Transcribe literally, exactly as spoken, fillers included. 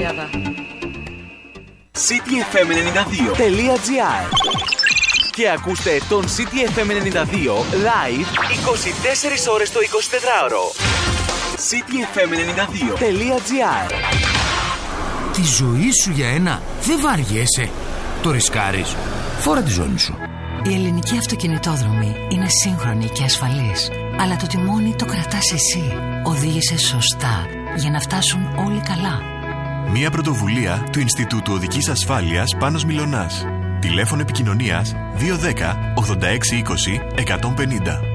Τριάδα. City εφ εμ ενενήντα δύο τελεία τζι άρ. Και ακούστε τον City εφ εμ ενενήντα δύο live είκοσι τέσσερις ώρες το εικοσιτετράωρο. City εφ εμ ενενήντα δύο τελεία τζι άρ. Τη ζωή σου για ένα δεν βαριέσαι. Το ρισκάρεις. Φόρα τη ζώνη σου. Η ελληνική αυτοκινητόδρομη είναι σύγχρονη και ασφαλής. Αλλά το τιμόνι το κρατάς εσύ. Οδήγησε σωστά για να φτάσουν όλοι καλά. Μια πρωτοβουλία του Ινστιτούτου Οδικής Ασφάλειας Πάνος Μιλωνάς. Τηλέφωνο επικοινωνίας δύο ένα μηδέν ογδόντα έξι είκοσι εκατόν πενήντα.